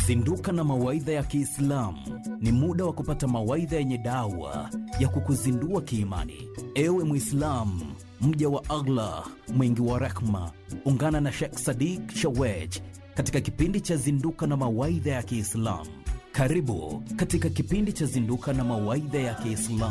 Zinduka na mawaidha ya Kiislamu ni muda wa kupata mawaidha yenye dawa ya kukuzindua kiimani. Ewe Muislamu, mja wa Allah mwingi wa rehma, ungana na Sheikh Sadiq Shawej katika kipindi cha Zinduka na mawaidha ya Kiislamu. Karibu katika kipindi cha Zinduka na mawaidha ya Kiislamu.